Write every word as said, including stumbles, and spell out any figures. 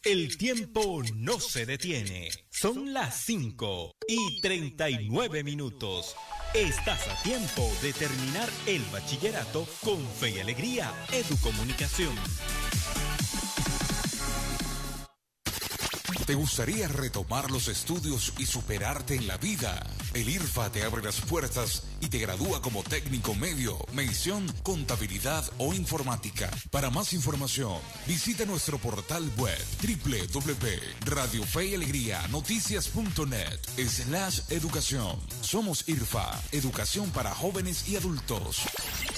El tiempo no se detiene. Son las cinco y treinta y nueve minutos. Estás a tiempo de terminar el bachillerato con Fe y Alegría Educomunicación. ¿Te gustaría retomar los estudios y superarte en la vida? El IRFA te abre las puertas y te gradúa como técnico medio, mención, contabilidad o informática. Para más información, visita nuestro portal web doble u doble u doble u punto radio fe y alegría noticias punto net slash educación. Somos IRFA, educación para jóvenes y adultos.